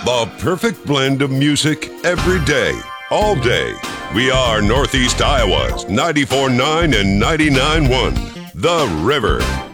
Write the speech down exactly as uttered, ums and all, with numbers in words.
The perfect blend of music every day, all day. We are Northeast Iowa's ninety-four point nine and ninety-nine point one, The River.